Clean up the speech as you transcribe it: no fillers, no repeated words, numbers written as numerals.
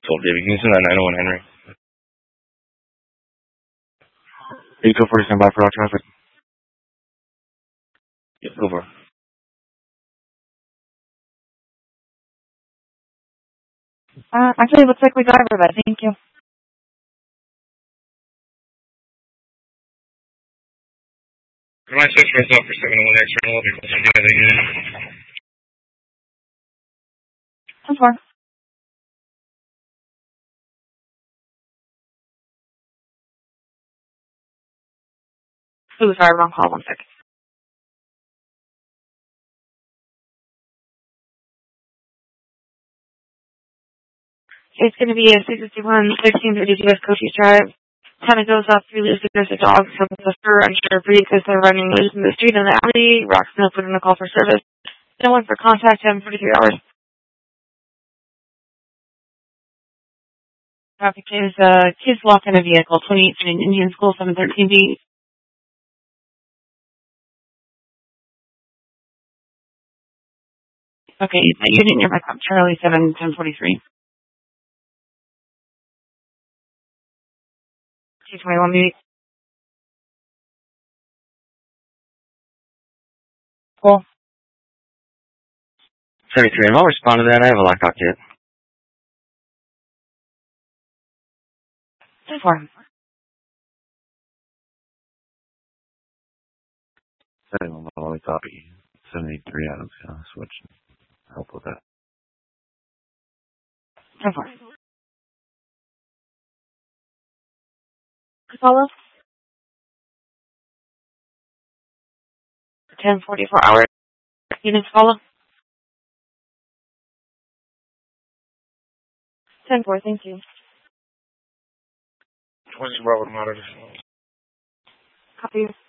So, David, can you send that 901 Henry? 804 stand by for all traffic. Yep, go for it. Actually, it looks like we got everybody. Thank you. Can I switch myself for 701 external? Because I do anything here. 10-4. Ooh, sorry, wrong call. 1 second. It's going to be a 651 1330 West Coast Drive. Kind of goes up through the aggressive dogs from the fur, unsure breed because they're running loose in the street in the alley. Rock's no put in a call for service. No one for contact him 43 hours. Traffic is kids walk in a vehicle, 28th Street, Indian School, 713B. Okay, unit nearby cop Charlie 71043. 221 maybe. Cool. 73, and I'll respond to that. I have a lockout kit. 10-4. 7 only copy. 73 Adams, yeah, switch. Help with that. 10-4. Follow. 10:44 hours. Units follow. 10-4, thank you. 20 Robert Monitor. Copy.